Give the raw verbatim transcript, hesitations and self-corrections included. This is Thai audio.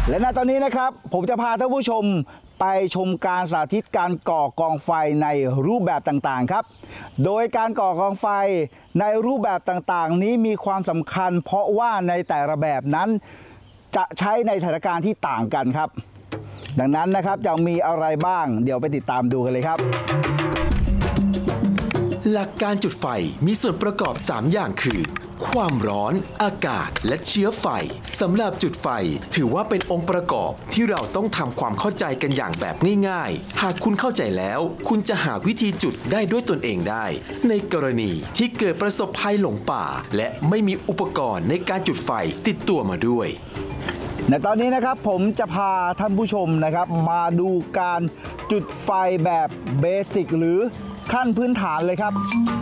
และณตอนนี้นะครับผมจะพาท่านผู้ชมไปชมการสาธิตการก่อกองไฟในรูปแบบต่างๆครับโดยการก่อกองไฟในรูปแบบต่างๆนี้มีความสำคัญเพราะว่าในแต่ละแบบนั้นจะใช้ในสถานการณ์ที่ต่างกันครับดังนั้นนะครับจะมีอะไรบ้างเดี๋ยวไปติดตามดูกันเลยครับหลักการจุดไฟมีส่วนประกอบสามอย่างคือความร้อนอากาศและเชื้อไฟสำหรับจุดไฟถือว่าเป็นองค์ประกอบที่เราต้องทำความเข้าใจกันอย่างแบบง่ายๆหากคุณเข้าใจแล้วคุณจะหาวิธีจุดได้ด้วยตนเองได้ในกรณีที่เกิดประสบภัยหลงป่าและไม่มีอุปกรณ์ในการจุดไฟติดตัวมาด้วยในตอนนี้นะครับผมจะพาท่านผู้ชมนะครับมาดูการจุดไฟแบบเบสิกหรือขั้นพื้นฐานเลยครับ